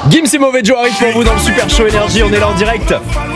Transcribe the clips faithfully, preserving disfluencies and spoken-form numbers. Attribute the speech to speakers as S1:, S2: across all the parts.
S1: Gims et Mauvais Joe arrivent pour vous dans le Super Show Énergie. On est là en direct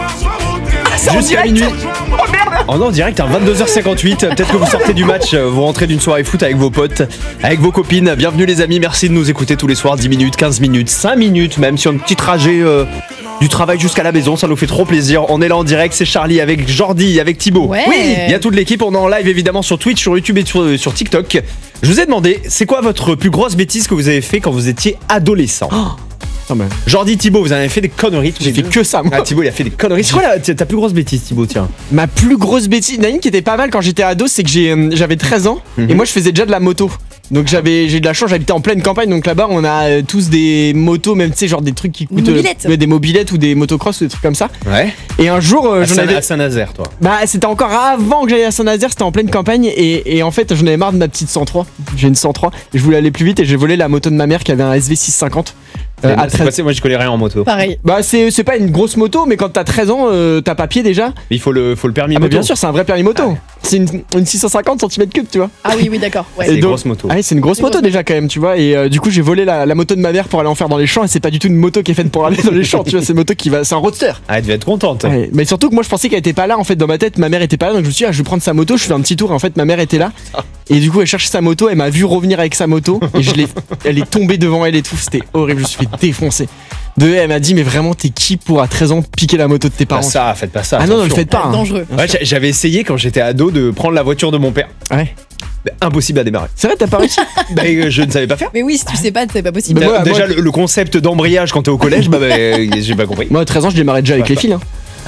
S2: Ah,
S1: jusqu'à minuit.
S2: Oh merde.
S1: On est en direct à vingt-deux heures cinquante-huit. Peut-être que vous sortez du match, vous rentrez d'une soirée foot avec vos potes, avec vos copines. Bienvenue les amis, merci de nous écouter tous les soirs. dix minutes, quinze minutes, cinq minutes même sur un petit trajet euh, du travail jusqu'à la maison. Ça nous fait trop plaisir. On est là en direct, c'est Charlie avec Jordi, avec Thibaut.
S3: Ouais.
S1: Oui, il y a toute l'équipe. On est en live évidemment sur Twitch, sur YouTube et sur, sur TikTok. Je vous ai demandé, c'est quoi votre plus grosse bêtise que vous avez fait quand vous étiez adolescent?
S2: Oh. Ah bah.
S1: Jordi, Thibaut, vous en avez fait des conneries.
S2: J'ai fait que ça, moi.
S1: Ah, Thibaut, il a fait des conneries. C'est quoi la, ta plus grosse bêtise, Thibaut? Tiens.
S2: Ma plus grosse bêtise, il y en a une qui était pas mal quand j'étais ado, c'est que j'ai, euh, j'avais treize ans
S1: Mhm.
S2: et moi je faisais déjà de la moto. Donc j'avais, j'ai de la chance, j'habitais en pleine campagne, donc là-bas on a euh, tous des motos, même tu sais, genre des trucs qui coûtent.
S3: Des mobilettes.
S2: euh, ouais, des mobilettes ou des motocross ou des trucs comme ça.
S1: Ouais.
S2: Et un jour, euh,
S1: À
S2: j'en
S1: Saint-
S2: avais.
S1: à Saint-Nazaire, toi.
S2: Bah c'était encore avant que j'aille à Saint-Nazaire, c'était en pleine campagne et, et en fait j'en avais marre de ma petite cent trois. J'ai une cent trois et je voulais aller plus vite et j'ai volé la moto de ma mère qui avait un S V six cent cinquante. euh, à
S1: C'est
S2: treize.
S1: passé, moi, je connais rien en moto.
S3: Pareil.
S2: Bah c'est, c'est pas une grosse moto, mais quand t'as treize ans, euh, t'as papier déjà.
S1: Mais il faut le, faut le permis
S2: Ah bah
S1: moto.
S2: bien sûr, c'est un vrai permis moto. C'est une, une six cent cinquante centimètres cubes, tu vois.
S3: Ah oui, oui, d'accord. Ouais.
S1: C'est
S2: Et
S1: des
S2: donc-
S1: grosses motos.
S2: Ah oui, c'est une grosse
S3: C'est
S2: moto
S3: grosse
S2: déjà quand même, tu vois. Et euh, du coup, j'ai volé la, la moto de ma mère pour aller en faire dans les champs. Et c'est pas du tout une moto qui est faite pour aller dans les champs, tu vois. C'est une moto qui va, c'est un roadster.
S1: Ah, elle devait être contente.
S2: Ouais. Mais surtout que moi, je pensais qu'elle était pas là. En fait, dans ma tête, ma mère était pas là. Donc je me suis dit, ah, je vais prendre sa moto. Je fais un petit tour. Et en fait, ma mère était là. Et du coup, elle cherchait sa moto. Elle m'a vu revenir avec sa moto. Et je l'ai, elle est tombée devant elle et tout. C'était horrible. Je me suis fait défoncer. De elle m'a dit, mais vraiment, t'es qui pour à treize ans piquer la moto de tes
S1: Pas
S2: parents?
S1: ça, faites pas ça.
S2: Ah non, ne le
S1: attention.
S2: faites pas.
S3: Ah,
S2: hein.
S3: dangereux.
S1: Ouais, j'a- j'avais essayé quand j'étais ado de prendre la voiture de mon père.
S2: Ouais.
S1: Mais impossible à démarrer.
S2: C'est vrai, t'as pas réussi?
S1: Bah, euh, je ne savais pas faire.
S3: Mais oui, si tu sais pas, c'est pas possible.
S2: Bah, moi,
S1: Déjà,
S2: moi-
S1: le, le concept d'embrayage quand t'es au collège, bah, bah, j'ai pas compris.
S2: Moi, à treize ans, je démarrais déjà avec les fils. Hein.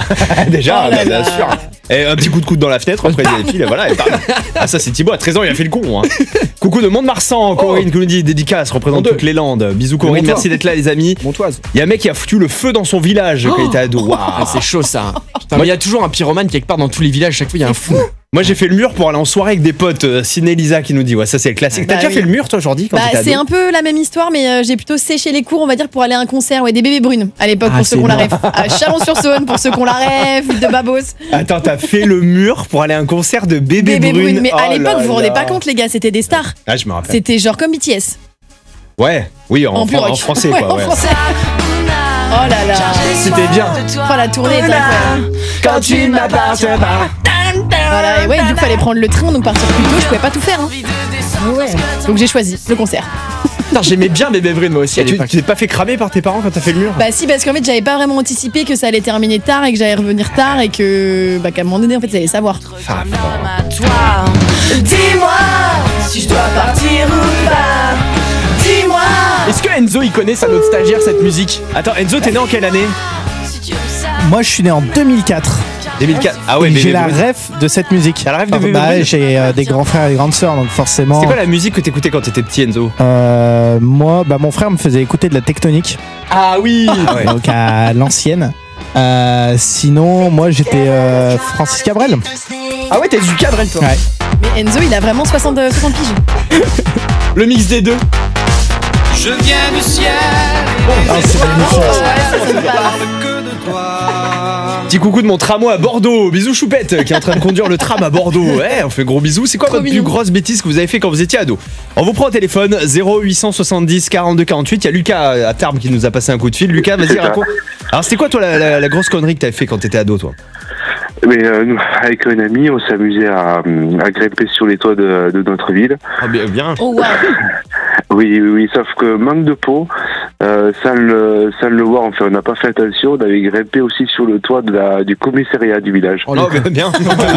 S1: Déjà,
S3: Oh là
S1: bah, bien
S3: là.
S1: sûr. Et un petit coup de coude dans la fenêtre, après les fils, voilà. Et parle. Ah, ça, c'est Thibaut, à treize ans, il a fait le con. Hein. Coucou de Mont-de-Marsan, Corinne qui nous dit dédicace, représente
S2: Montreux.
S1: toutes les Landes. Bisous, Corinne,
S2: Montreux.
S1: merci d'être là, les amis.
S2: Montoise.
S1: Il y a un mec qui a foutu le feu dans son village quand il était ado. Waouh.
S2: Ah, c'est chaud ça. Putain, mais il y a toujours un pyromane quelque part dans tous les villages. Chaque fois, il y a un fou.
S1: Moi, j'ai fait le mur pour aller en soirée avec des potes. Euh, Ciné Lisa qui nous dit, ouais, ça c'est le classique. T'as
S3: Bah
S1: déjà
S3: oui.
S1: fait le mur, toi, Jordi, quand
S3: Bah,
S1: t'étais ado?
S3: c'est un peu la même histoire, mais euh, j'ai plutôt séché les cours, on va dire, pour aller à un concert. Ouais, des bébés brunes à l'époque,
S2: Ah,
S3: pour ceux
S2: c'est
S3: qu'on la
S2: énorme.
S3: rêve. À Chalon-sur-Saône, pour ceux qu'on la rêve, de Babos.
S1: Attends, t'as fait le mur pour aller à un concert de bébé,
S3: Bébés
S1: brune.
S3: brunes. Mais à
S1: Oh
S3: l'époque,
S1: là
S3: vous vous rendez
S1: là.
S3: pas compte, les gars, c'était des stars.
S1: Ah, je me rappelle.
S3: C'était genre comme B T S.
S1: Ouais, oui, en,
S3: En
S1: fran-
S3: plus
S1: en
S3: rock.
S1: français,
S3: Ouais,
S1: quoi.
S3: en
S1: Ouais.
S3: français. Oh là là.
S2: C'était bien.
S3: Oh, la tournée était incroyable.
S2: Quand tu m'appartiens pas.
S3: Voilà, et ouais, du coup, fallait prendre le train, donc partir plus tôt, je pouvais pas tout faire. Hein. Donc j'ai choisi le concert.
S2: Non, j'aimais bien Bébé Brune moi aussi à
S1: Et tu
S2: l'époque.
S1: tu t'es pas fait cramer par tes parents quand t'as fait le mur?
S3: Bah si, parce qu'en fait, j'avais pas vraiment anticipé que ça allait terminer tard et que j'allais revenir tard et que bah qu'à un moment donné, en fait, ça allait savoir.
S1: Ah,
S4: Dis-moi si je dois partir ou pas. Dis-moi
S2: Est-ce que Enzo il connaît ça notre stagiaire cette musique?
S1: Attends, Enzo, t'es né en quelle année?
S4: si tu veux ça.
S5: Moi, je suis né en deux mille quatre.
S1: deux mille quatre. Ah ouais,
S5: Et
S1: bébé
S5: j'ai la
S1: brune.
S5: ref de cette musique.
S1: T'as la ref de Bébé
S5: Bah,
S1: Brune
S5: j'ai euh, des grands frères et des grandes sœurs, donc forcément.
S1: C'est quoi la musique que t'écoutais quand t'étais petit, Enzo?
S5: Euh, moi, bah, mon frère me faisait écouter de la tectonique,
S2: Ah oui.
S1: Ah ouais.
S5: donc à l'ancienne. Euh, sinon, moi, j'étais euh, Francis Cabrel.
S2: Ah ouais, t'es du cadre elle toi.
S5: Ouais.
S3: Mais Enzo, il a vraiment soixante, euh, soixante piges.
S2: Le mix des deux.
S6: Je viens du ciel,
S5: Ah, c'est magnifique.
S3: Ouais, ça, ça me parle.
S6: que de toi.
S1: Petit coucou de mon tramway à Bordeaux. Bisous Choupette qui est en train de conduire le tram à Bordeaux. Ouais, on fait gros bisous. C'est quoi
S3: Trop
S1: votre
S3: mignon.
S1: plus grosse bêtise que vous avez fait quand vous étiez ado? On vous prend au téléphone zéro huit cent soixante-dix quarante-deux quarante-huit. Il y a Lucas à Tarbes qui nous a passé un coup de fil. Lucas, vas-y,
S7: C'est ça.
S1: raconte. Alors, c'était quoi toi la, la- la grosse connerie que t'avais fait quand t'étais ado, toi?
S7: Mais euh, nous, avec un ami, on s'amusait à, à grimper sur les toits de, de notre ville.
S1: Ah, bien, bien.
S3: Oh waouh.
S7: Oui, oui, oui, sauf que manque de peau, euh, sans, le, sans le voir, enfin, on n'a pas fait attention, on avait grimpé aussi sur le toit de la, du commissariat du village.
S1: Oh, bien, bien.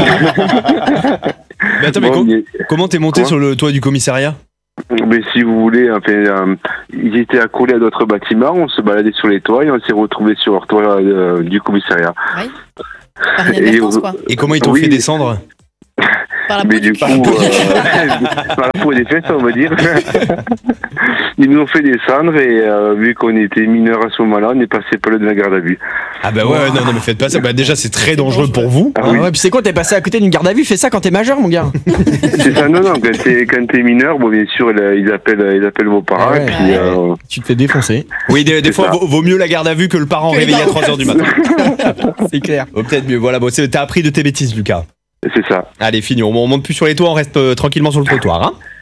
S1: Mais attends, mais
S7: Bon,
S1: co-
S7: mais-
S1: comment t'es monté
S7: Quoi
S1: sur le toit du commissariat?
S7: mais si vous voulez, enfin, euh, ils étaient accolés à d'autres bâtiments, on se baladait sur les toits et on s'est retrouvés sur le toit euh, du commissariat.
S3: Oui. Par inadvertance,
S7: Et, euh,
S3: quoi.
S1: Et comment ils t'ont
S7: Oui.
S1: fait descendre?
S3: Par la
S7: Mais
S3: peau
S7: du
S3: du
S7: coup,
S3: cul.
S7: euh, par la peau des fesses, on va dire. Ils nous ont fait descendre et euh, vu qu'on était mineurs à ce moment-là, on est passé par le de la garde à vue.
S1: Ah bah ouais, non, non, mais faites pas ça. Bah déjà, c'est très dangereux pour vous.
S7: Ah
S2: Ah
S7: oui,
S2: ouais, puis c'est quoi, t'es passé à côté d'une garde à vue? Fais ça quand t'es majeur, mon gars.
S7: c'est ça, non, non, quand t'es, quand t'es mineur, bon, bien sûr, ils appellent, ils appellent vos parents,
S2: Ah ouais.
S7: et puis, euh,
S2: Tu te fais défoncer.
S1: Oui, des, des
S7: C'est
S1: fois,
S7: ça.
S1: vaut, vaut mieux la garde à vue que le parent
S3: Que les
S1: réveillé à
S3: parents.
S1: trois heures du matin.
S2: C'est clair.
S1: Oh, peut-être mieux. Voilà, bon, c'est- t'as appris de tes bêtises, Lucas.
S7: c'est ça.
S1: Allez, fini. On, on monte plus sur les toits, on reste euh, tranquillement sur le trottoir. Hein.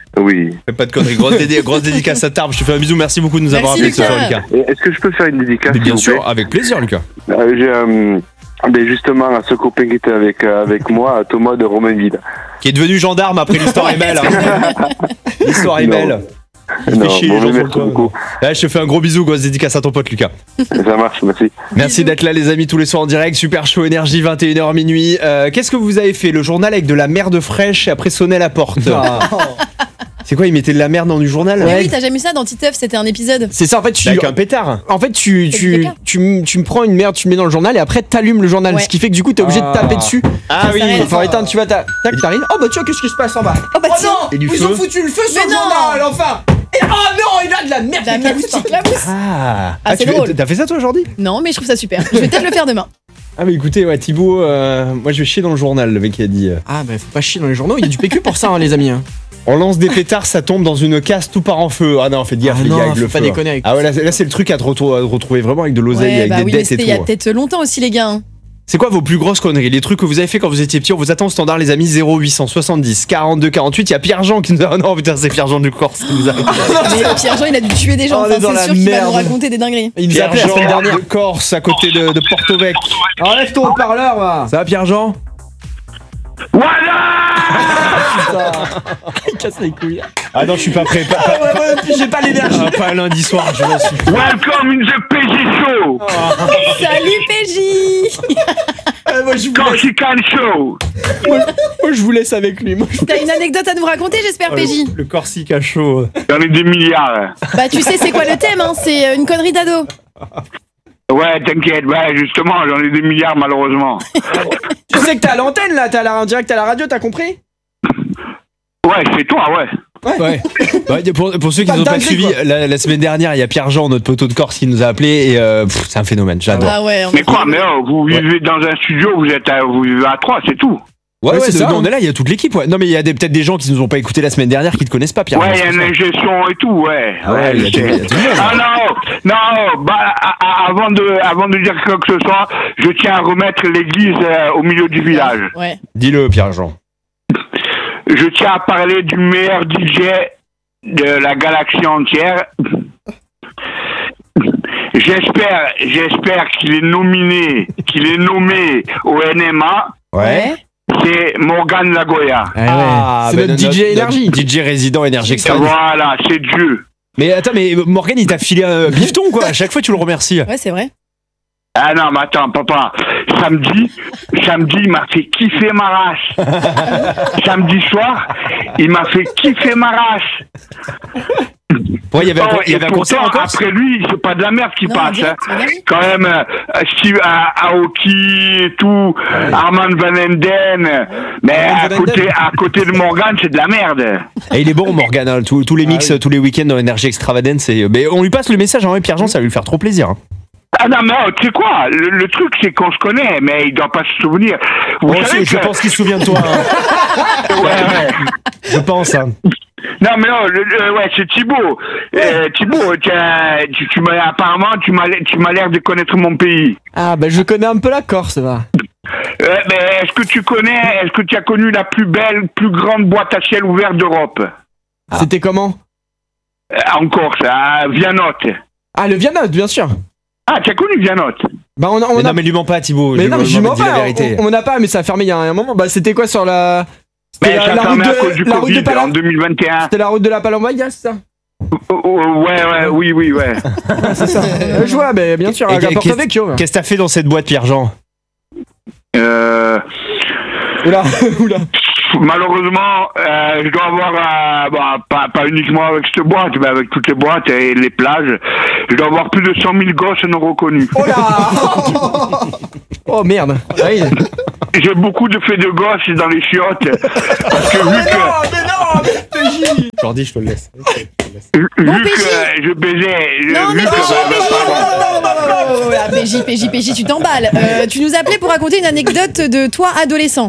S7: Oui.
S1: Fais pas de conneries. Grosse, dédé- grosse dédicace à Tarbes. Je te fais un bisou. Merci beaucoup de nous avoir
S3: Merci,
S1: appelés ce soir,
S3: Lucas.
S1: Lucas.
S7: Et est-ce que je peux faire une dédicace
S1: Mais bien
S7: s'il vous
S1: sûr, avec plaisir, Lucas.
S7: plaît Euh, J'ai euh, ben justement à ce copain qui était avec, euh, avec moi, à Thomas de Romainville.
S1: Qui est devenu gendarme après l'histoire est belle. hein. L'histoire est
S7: Non.
S1: belle. Il
S7: Non,
S1: fait chier
S7: bon,
S1: les gens sur le
S7: merci
S1: coin.
S7: beaucoup.
S1: Là, je te fais un gros bisou. Grosse dédicace à ton pote, Lucas.
S7: Ça marche, merci.
S1: Merci d'être là les amis tous les soirs en direct, Super Show Énergie vingt et une heures minuit. Euh, Qu'est-ce que vous avez fait? Le journal avec de la merde fraîche et après sonner à la porte. C'est quoi, il mettait de la merde dans du journal?
S3: Mais oui, t'as jamais vu ça dans Titeuf, c'était un épisode.
S2: C'est ça, en fait, tu,
S1: Avec un pétard.
S2: en fait, tu,
S3: C'est
S2: tu,
S3: du caca.
S2: tu, m- tu me prends une merde, tu me mets dans le journal et après t'allumes le journal.
S3: Ouais.
S2: Ce qui fait que du coup, t'es obligé de taper dessus.
S1: Ah
S3: Ça
S1: oui.
S3: s'arrête.
S2: Enfin, éteindre, tu vas, ta- tac, t'arrives. Oh bah, tu vois, qu'est-ce qui se passe en bas?
S3: Oh bah tiens.
S1: Et du
S2: Ils
S1: feu.
S2: ont foutu le feu sur
S3: Mais
S2: le
S3: non.
S2: journal, enfin. Et oh non, il a de la merde,
S3: La
S2: avec
S3: merde
S2: mousse
S3: qui
S2: partout.
S3: clabousse.
S1: Ah,
S3: Ah, c'est
S1: tu-
S3: drôle.
S1: T'as fait ça toi aujourd'hui?
S3: Non, mais je trouve ça super. Je vais peut-être le faire demain.
S1: Ah mais écoutez, ouais, Thibaut, euh, moi je vais chier dans le journal, le mec qui a dit. euh,
S2: Ah bah, faut pas chier dans les journaux, il y a du P Q pour ça, hein, les amis. hein.
S1: On lance des pétards, ça tombe dans une casse, tout part en feu. Ah non, faites gaffe
S2: Ah
S1: les
S2: non,
S1: gars avec
S2: faut
S1: le
S2: pas
S1: feu.
S2: déconner avec
S1: Ah ouais, là, là, c'est le truc à te, retrou- à te retrouver vraiment avec de l'oseille,
S3: Ouais,
S1: avec
S3: bah
S1: des
S3: oui, mais
S1: dettes et
S3: c'était
S1: tout.
S3: il y a peut-être longtemps aussi, les gars. hein.
S1: C'est quoi vos plus grosses conneries? Les trucs que vous avez fait quand vous étiez petit? On vous attend au standard, les amis. Zéro huit cent soixante-dix quarante-deux quarante-huit. Il y a Pierre-Jean qui nous a. Non, putain, c'est Pierre-Jean du Corse qui nous a.
S3: Mais Pierre-Jean, il a dû tuer des gens.
S2: On est
S3: Enfin,
S2: dans la
S3: c'est sûr qu'il va
S2: merde.
S3: nous raconter des dingueries.
S2: Il nous a appelé la semaine
S1: Pierre-Jean
S2: dernière.
S1: de Corse, à côté de, de Porto Vec.
S2: Enlève ton haut-parleur, va.
S1: Ça va, Pierre-Jean?
S2: Il casse les couilles.
S1: Ah non, je suis pas prêt. Pas,
S2: Ah ouais, ouais, puis j'ai pas l'énergie.
S1: pas- pas lundi soir, je m'en suis.
S8: Welcome in the P G Show,
S3: Salut P J.
S2: Ah, moi, je vous laisse,
S8: Corsican Show.
S2: moi, je vous laisse avec lui. Moi, je-
S3: T'as une anecdote à nous raconter, j'espère, P J.
S1: Le Corsica chaud.
S8: J'en ai des milliards.
S3: Bah, tu sais, c'est quoi le thème, hein? C'est une connerie d'ado.
S8: Ouais, t'inquiète, ouais, justement, j'en ai des milliards malheureusement.
S2: Tu sais que t'es à l'antenne là, t'es à la, en direct à la radio, t'as compris?
S8: Ouais, c'est toi, ouais.
S1: Ouais. Bah, pour, pour ceux qui
S2: Pas
S1: nous ont pas
S2: dinguerie,
S1: suivi,
S2: quoi.
S1: la, la semaine dernière, il y a Pierre-Jean, notre poteau de Corse, qui nous a appelé et euh, pff, c'est un phénomène. J'adore.
S3: Ah ouais, on
S8: Mais quoi, mais oh, vous vivez dans un studio, vous êtes à, vous vivez à trois, c'est tout.
S1: Ouais,
S2: Ouais,
S1: ouais,
S2: c'est
S1: de-
S2: ça,
S1: nous, on
S2: hein.
S1: est là, il y a toute l'équipe. Ouais. Non, mais il y a des- peut-être des gens qui nous ont pas écouté la semaine dernière qui te connaissent pas, Pierre.
S8: Ouais, il y a une ingestion et tout, ouais.
S1: Ah ouais, il y a
S8: je
S1: tout- il y a
S8: sais.
S1: tout le monde.
S8: Ah non, non, bah, a- a- avant de, avant de dire quoi que ce soit, je tiens à remettre l'église euh, au milieu du village.
S3: Ouais.
S1: Dis-le, Pierre-Jean.
S8: Je tiens à parler du meilleur D J de la galaxie entière. J'espère, j'espère qu'il est nominé, qu'il est nommé au N M A.
S3: Ouais.
S8: C'est Morgan Lagoya.
S1: Ah,
S2: c'est
S1: bah,
S2: notre D J énergie.
S1: D J résident énergie extra.
S8: Voilà, c'est Dieu.
S1: Mais attends, mais Morgan, il t'a filé un bifton, quoi. À chaque fois, tu le remercies.
S3: Ouais, c'est vrai.
S8: Ah non, mais attends, papa. Samedi, samedi, il m'a fait kiffer ma race. Samedi soir, il m'a fait kiffer ma race.
S1: Ouais, il y avait un,
S8: Oh,
S1: il y
S8: et
S1: avait un concert
S8: pourtant,
S1: en Corse.
S8: après lui, c'est pas de la merde qui
S3: Non,
S8: passe.
S3: direct,
S8: hein.
S3: regarde.
S8: Quand même, euh, Steve A- Aoki et tout, Armand Van Enden. Mais
S2: Armand
S8: à
S2: Van
S8: côté,
S2: Enden.
S8: à côté de Morgan, c'est de la merde.
S1: Et il est bon, Morgan. hein. Tous, tous les mix,
S2: Ah oui.
S1: tous les week-ends dans Énergie Extravagance. Et, mais on lui passe le message, hein, Pierre-Jean, ça va lui faire trop plaisir. hein.
S8: Ah non, mais oh, tu sais quoi, le, le truc, c'est qu'on se connaît, mais il doit pas se souvenir. Vous
S1: Bon,
S8: savez
S1: je, je
S8: que-
S1: pense qu'il se souvient de toi. hein.
S8: Ouais, ouais.
S1: Je pense. hein.
S8: Non, mais non, le, le- ouais, c'est Thibaut. Euh, Thibaut, tu, tu, tu m'as, apparemment, tu m'as, tu m'as l'air de connaître mon pays.
S2: Ah bah je connais un peu la Corse, va.
S8: Euh, mais est-ce que tu connais, est-ce que tu as connu la plus belle, plus grande boîte à ciel ouvert d'Europe?
S2: C'était comment?
S8: Euh, en Corse, à Vianotte.
S2: Ah, le Vianotte, bien sûr.
S8: Ah, tu as connu Vianotte?
S2: Bah on a... On
S1: Mais
S2: a...
S1: non, mais lui mens pas, Thibaut.
S2: mais
S1: Je-
S2: non, mais
S1: je
S2: je
S1: m'en
S2: mens
S1: dis la
S2: pas,
S1: vérité.
S2: on, on a pas, mais ça a fermé il y a un moment. Bah c'était quoi sur la...
S8: Mais
S2: C'était
S8: ça
S2: la,
S8: a
S2: la route
S8: fermé à cause du
S2: de, la route de
S8: Covid
S2: Pala...
S8: en deux mille vingt et un.
S2: C'était la route de la Palombaga, c'est ça?
S8: Oh, oh, ouais, ouais, oui, oui, ouais.
S2: C'est ça. Euh, je vois, mais bien sûr,
S1: Et
S2: à
S1: qu'est-
S2: Porto Vecchio.
S1: Qu'est-ce que t'as fait dans cette boîte, Pierre-Jean?
S8: Euh,
S2: Oula, oula.
S8: malheureusement, euh, je dois avoir, euh, bon, pas, pas uniquement avec cette boîte, mais avec toutes les boîtes et les plages, je dois avoir plus de cent mille gosses non reconnus.
S2: Oh là. Oh merde. Ah oui.
S8: J'ai beaucoup de faits de gosses dans les chiottes. Parce que vu que,
S2: mais non, mais
S1: Jordi, je te le laisse.
S8: vu
S3: Bon,
S8: que
S3: P J.
S8: euh, je baisais, je-
S3: Non, mais
S8: vu
S3: P
S8: que,
S3: J,
S8: bah,
S3: P J.
S8: bah, pardon.
S3: Oh là, P J, P J, P J, tu t'emballes. Euh, tu nous appelais pour raconter une anecdote de toi adolescent.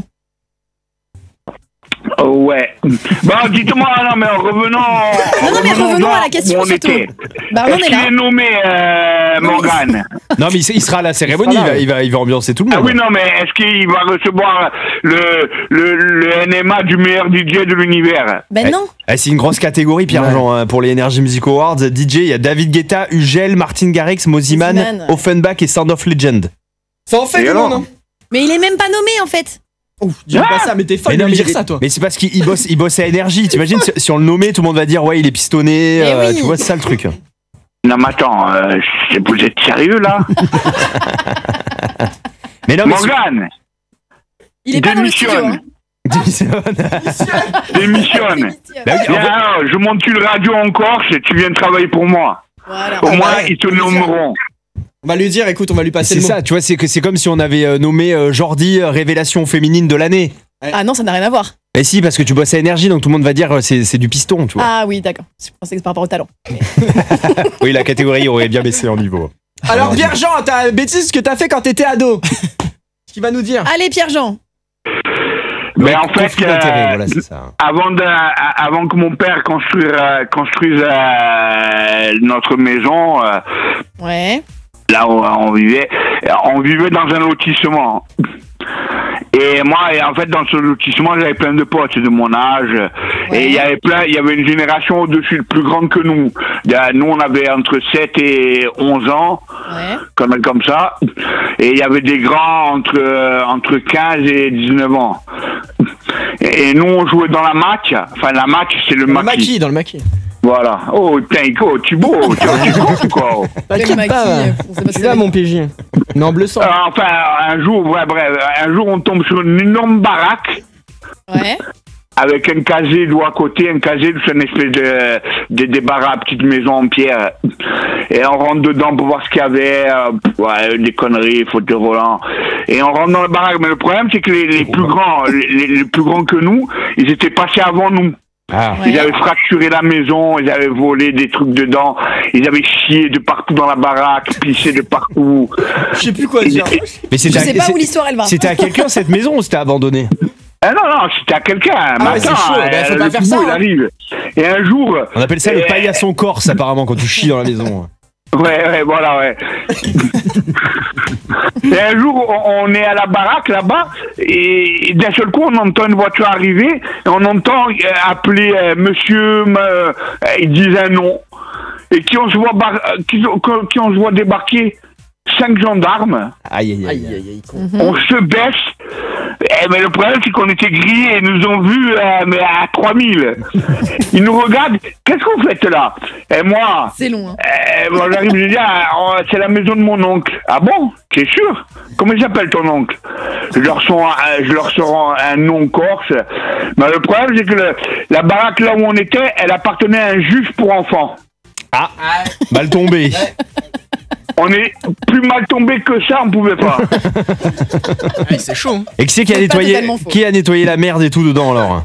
S8: Oh, ouais. Bon, dites-moi, non, mais revenons.
S3: Non, non, mais revenons à la question,
S8: où on
S3: surtout.
S8: était.
S3: Bah, on en
S8: Est-ce
S3: est
S8: qu'il
S3: là.
S8: est nommé, euh,
S3: Non, mais-
S8: Morgan?
S1: Non, mais il, il sera à la cérémonie, il,
S2: là,
S1: va,
S2: ouais.
S1: il, va, il va ambiancer tout le
S8: Ah
S1: monde.
S8: oui, non, mais est-ce qu'il va recevoir le, le, le N M A du meilleur D J de l'univers?
S3: Ben non.
S1: Eh, c'est une grosse catégorie, Pierre-Jean, hein, pour les Energy Music Awards. D J, il y a David Guetta, Ugel, Martin Garrix, Moziman,
S3: Moziman.
S1: Offenbach et Sound of Legend.
S2: Ça en fait
S8: Et
S2: du
S8: alors
S2: monde, hein.
S3: Mais il est même pas nommé en fait.
S2: Ouf, dis pas ça, mais t'es folle
S1: Mais
S2: de
S1: non,
S2: me
S1: mais,
S2: dire ça, toi.
S1: mais c'est parce qu'il il bosse, il bosse à Energy. T'imagines, si, si on le nommait, tout le monde va dire ouais, il est pistonné.
S3: Mais
S1: euh,
S3: oui.
S1: Tu vois, c'est ça le truc.
S8: Non, mais attends, euh, c'est- vous êtes sérieux là?
S1: Mais non, mais.
S8: Morgane,
S3: Il est pas dans le studio.
S8: démissionne.
S3: Hein.
S8: Démissionne.
S1: Bah oui, en
S8: Viens,
S1: fait-
S8: alors, je monte une radio en Corse et tu viens travailler pour moi.
S3: Voilà.
S8: Au
S2: Ah,
S8: moins,
S2: bah ouais.
S8: ils te nommeront.
S2: On va lui dire, écoute, on va lui passer
S1: c'est
S2: le mot.
S1: ça, tu vois, c'est que c'est comme si on avait euh, nommé euh, Jordi euh, révélation féminine de l'année.
S3: Ah non, ça n'a rien à voir.
S1: Et si, parce que tu bosses à Energy, donc tout le monde va dire euh, c'est c'est du piston, tu vois.
S3: Ah oui, d'accord. Je pensais que c'est par rapport au talent.
S1: Oui, la catégorie aurait bien baissé en niveau.
S2: Alors, Pierre-Jean, t'as bêtise que t'as fait quand t'étais ado. Ce qu'il va nous dire.
S3: Allez, Pierre-Jean.
S8: Mais en fait,
S1: Conflit d'intérêt,
S8: euh,
S1: voilà, c'est ça.
S8: avant, de, avant que mon père construise, euh, construise euh, notre maison, euh,
S3: Ouais.
S8: là où on vivait, on vivait dans un lotissement. Et moi, et en fait, dans ce lotissement, j'avais plein de potes de mon âge.
S3: Ouais.
S8: Et il y avait plein, il y avait une génération au-dessus, plus grande que nous. Il y a- Nous, on avait entre sept et onze ans,
S3: Ouais.
S8: comme, comme ça. Et il y avait des grands entre, euh, entre quinze et dix-neuf ans. Et, et nous, on jouait dans la match. Enfin, la match, c'est le
S2: Dans le
S8: maquis.
S2: maquis, dans le maquis.
S8: Voilà. Oh, putain, oh, tu beau, tu tu comptes, quoi.
S2: T'inquiète
S3: Le maquis,
S2: pas.
S3: euh, on sait pas
S2: Je
S3: ce
S2: suis
S3: que
S2: là,
S3: ça
S2: mon P J. Non, bleu sang.
S8: Euh, enfin, un jour, ouais, bref, un jour, on tombe sur une énorme baraque.
S3: Ouais.
S8: Avec un casier de à côté, un casier, c'est une espèce de, de débarras, petite maison en pierre. Et on rentre dedans pour voir ce qu'il y avait, euh, ouais, des conneries, fauteuil volant. Et on rentre dans la baraque. Mais le problème, c'est que les, les plus grands, les, les plus grands que nous, ils étaient passés avant nous.
S1: Ah.
S3: Ouais.
S8: Ils avaient fracturé la maison, ils avaient volé des trucs dedans, ils avaient chié de partout dans la baraque, pissé de partout.
S2: Je sais plus quoi dire.
S1: Mais
S3: Je
S1: c'était
S3: sais
S1: à,
S3: pas
S1: c'est-
S3: où l'histoire elle va.
S1: c'était à quelqu'un cette maison ou c'était abandonné?
S8: Ah non, non, c'était à quelqu'un.
S2: Ah
S8: Mais
S2: ouais, c'est
S8: attends,
S2: chaud, bah, faut
S8: euh,
S2: pas
S8: le
S2: faire
S8: bout,
S2: ça,
S8: il
S2: hein.
S8: arrive. Et un jour...
S1: On appelle ça le
S8: euh,
S1: paillasson corse apparemment quand tu chies dans la maison.
S8: Ouais, ouais, voilà, ouais. Et un jour, on, on est à la baraque là-bas, et, et d'un seul coup, on entend une voiture arriver, et on entend euh, appeler euh, monsieur, euh, ils disent un nom, et qui on se voit, bar- euh, qui, qui on se voit débarquer cinq gendarmes,
S1: Aïe aïe
S2: Aïe,
S1: aïe.
S2: aïe, aïe, con.
S3: Mhm.
S8: on se baisse, eh, mais le problème c'est qu'on était grillés, ils nous ont vus euh, mais à trois mille. Ils nous regardent, qu'est-ce que vous faites là? Et moi,
S3: C'est long. Hein.
S8: euh, moi j'arrive, je dis, ah, oh, c'est la maison de mon oncle. Ah bon? T'es sûr? Comment il s'appelle ton oncle? Je leur sors un, je leur sors un, un nom corse. Mais le problème c'est que le- la baraque là où on était, elle appartenait à un juge pour enfants.
S1: Ah, mal tombé.
S8: On est plus mal tombé que ça, on pouvait pas.
S2: Ouais, c'est chaud. hein.
S1: Et qui c'est qui a
S3: C'est pas
S1: nettoyé
S3: totalement faux.
S1: qui a nettoyé la merde et tout dedans alors?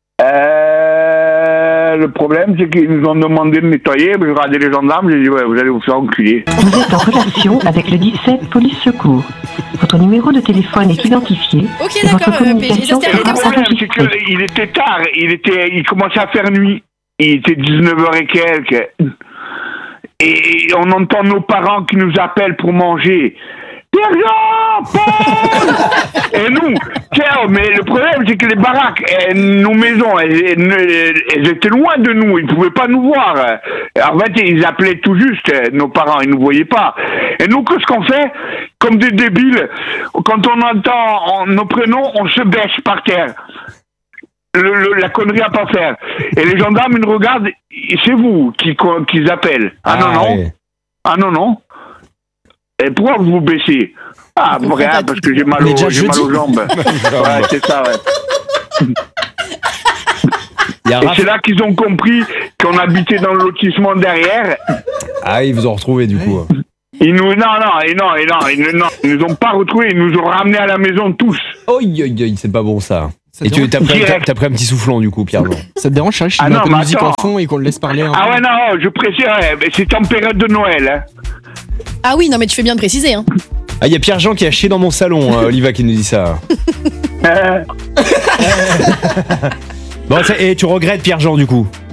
S8: Euh, le problème, c'est qu'ils nous ont demandé de nettoyer, mais j'ai regardé les gendarmes, j'ai dit, ouais, vous allez vous faire enculer.
S9: Vous êtes en relation avec le dix-sept Police Secours. Votre numéro de téléphone est identifié.
S3: Ok,
S9: et votre
S3: d'accord, euh, P J. Ça
S9: communication
S3: se
S8: Et
S3: termine
S8: le
S3: comme ça.
S8: problème, c'est qu'il était tard, il était, il commençait à faire nuit. Il était dix-neuf heures et quelques. Et on entend nos parents qui nous appellent pour manger. Pierre-Jean, Paul Et nous, tiens, mais le problème, c'est que les baraques, eh, nos maisons, elles, elles- elles étaient loin de nous, ils ne pouvaient pas nous voir. En fait, ils appelaient tout juste, eh, nos parents, ils ne nous voyaient pas. Et nous, qu'est-ce qu'on fait? Comme des débiles, quand on entend en- nos prénoms, on se baisse par terre. Le, le- la connerie à pas faire. Et les gendarmes, ils nous regardent, c'est vous qui, qui appellent. Ah, non, non.
S1: ouais.
S8: Ah non, non. Et pourquoi vous vous baissez? Ah,
S3: On comprend
S8: rien,
S3: pas
S8: parce
S3: tout.
S8: que j'ai mal,
S1: On est
S8: aux-
S1: déjà
S8: j'ai mal
S1: jeudi.
S8: aux jambes. Ouais, c'est ça, ouais.
S1: Il y a
S8: Et
S1: Raph-
S8: c'est là qu'ils ont compris qu'on habitait dans le lotissement derrière.
S1: Ah, ils vous ont retrouvé du coup.
S8: Ils nous, non, non, et non, et non, ils, nous- non, ils nous ont pas retrouvés, ils nous ont ramenés à la maison tous.
S1: Oi, oi, oi, c'est pas bon ça.
S2: Ça
S1: Et
S2: te
S1: tu
S2: dérange,
S1: t'as pris,
S8: Direct.
S1: t'as- t'as pris un petit soufflant du coup, Pierre-Jean.
S2: ça te dérange, Charles, je
S8: Ah
S2: mets un
S8: non,
S2: peu de
S8: mais
S2: musique en
S8: attends.
S2: fond et qu'on le laisse parler un
S8: Ah
S2: peu.
S8: ouais, non, je précise, ouais, mais c'est en période de Noël. Hein.
S3: Ah oui, non, mais tu fais bien de préciser. Hein.
S1: Ah, il y a Pierre-Jean qui a chié dans mon salon, euh, Oliva qui nous dit ça.
S8: Euh,
S1: Bon, ça- et tu regrettes Pierre-Jean du coup?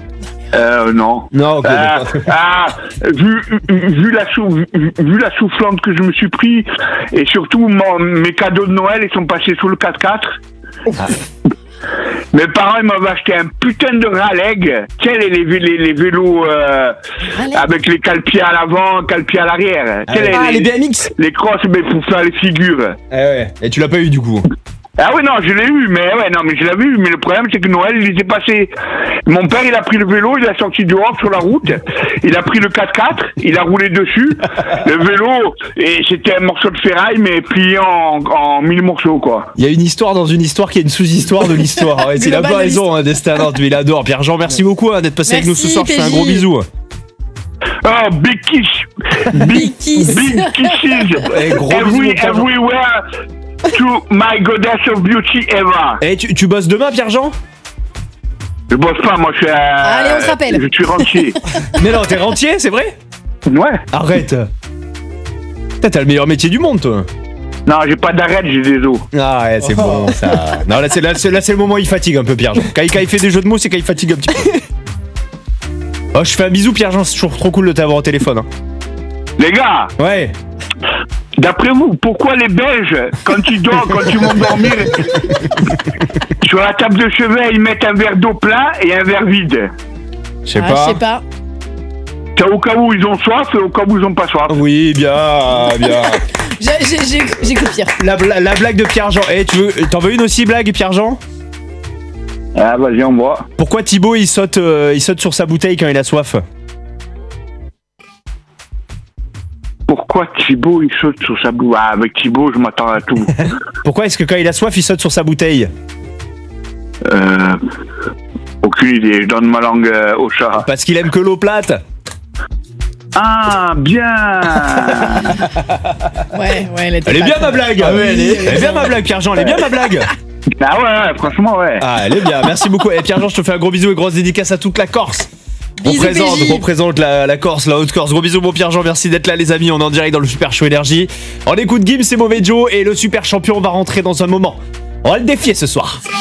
S8: Euh, non.
S1: Non, ok.
S8: Euh,
S1: d'accord.
S8: ah, vu, vu, la sou- vu, vu la soufflante que je me suis pris, et surtout mon- mes cadeaux de Noël, ils sont passés sous le quatre-quatre.
S1: Ah.
S8: Mes parents, ils m'avaient acheté un putain de Raleigh. Tu sais, les, les, les, les vélos euh, avec les cale-pieds à l'avant, cale-pieds à l'arrière. Tu sais,
S2: Ah, les B M X.
S8: Les crosses, mais pour faire les figures.
S1: Eh ouais. Et tu l'as pas eu du coup.
S8: Ah oui, non, je l'ai eu, mais ouais, non, mais je l'avais eu, mais le problème, c'est que Noël, il était passé. Mon père, il a pris le vélo, il a sorti dehors sur la route, il a pris le quatre-quatre, il a roulé dessus, le vélo, et c'était un morceau de ferraille, mais plié en, en mille morceaux, quoi.
S1: Il y a une histoire dans une histoire qui est une sous-histoire de l'histoire. Ouais, c'est la bonne raison, hein, Destin Nantes, mais il adore. Pierre-Jean, merci beaucoup hein, d'être passé avec nous ce
S3: Merci,
S1: soir. Je fais un
S3: P J.
S1: gros bisou.
S8: Oh, big kiss!
S3: Big kiss.
S8: Big kisses!
S1: Eh, gros bisous,
S8: Every,
S1: mon Pierre-Jean.
S8: everywhere to my goddess of beauty ever!
S1: Et tu, tu bosses demain, Pierre-Jean?
S8: Je bosse pas, moi, je suis. Euh,
S3: Allez, on se rappelle.
S8: Je suis rentier.
S1: Mais non, t'es rentier, c'est vrai?
S8: Ouais.
S1: Arrête. Putain, t'as le meilleur métier du monde, toi.
S8: Non, j'ai pas d'arrête, j'ai des os.
S1: Ah ouais, c'est bon ça. Non, là c'est là, c'est- là, c'est le moment où il fatigue un peu, Pierre-Jean. Quand, il- quand il fait des jeux de mots, c'est quand il fatigue un petit peu. Oh, je fais un bisou, Pierre-Jean, c'est toujours trop cool de t'avoir au téléphone. Hein.
S8: Les gars,
S1: Ouais.
S8: d'après vous, pourquoi les Belges, quand ils dorment, quand ils vont dormir, sur la table de chevet, ils mettent un verre d'eau plein et un verre vide?
S1: Je sais
S3: Ah, je
S1: pas.
S3: sais pas.
S8: C'est au cas où ils ont soif et au cas où ils ont pas soif.
S1: Oui, bien, bien.
S3: J'ai- J'ai j'ai- j'ai cru pire.
S1: La, bla- la blague de Pierre-Jean. Eh, tu veux, t'en veux une aussi, blague, Pierre-Jean?
S8: Ah, vas-y, on boit.
S1: Pourquoi Thibaut il saute, euh, il saute sur sa bouteille quand il a soif?
S8: Pourquoi Thibaut, il saute sur sa boue? Ah, avec Thibaut, je m'attends à tout.
S1: Pourquoi est-ce que quand il a soif, il saute sur sa bouteille?
S8: euh, aucune idée, je donne ma langue euh, au chat.
S1: Parce qu'il aime que l'eau plate.
S8: Ah, bien.
S3: Ouais, ouais, elle était
S1: Elle est
S3: pas
S1: bien
S3: con.
S1: ma blague.
S2: Ah ouais, elle est-
S1: Elle est bien ma blague, Pierre-Jean. Elle est bien ma blague.
S8: Ah ouais, ouais, franchement, ouais.
S1: Ah, elle est bien. Merci beaucoup. Et Pierre-Jean, je te fais un gros bisou et grosse dédicace à toute la Corse.
S3: Bisous,
S1: Représente,
S3: P J.
S1: représente la, la Corse, la Haute-Corse. Gros bisous, mon Pierre-Jean. Merci d'être là, les amis. On est en direct dans le Super Show Énergie. On écoute Gims et Mauvais Joe et le Super Champion va rentrer dans un moment. On va le défier ce soir.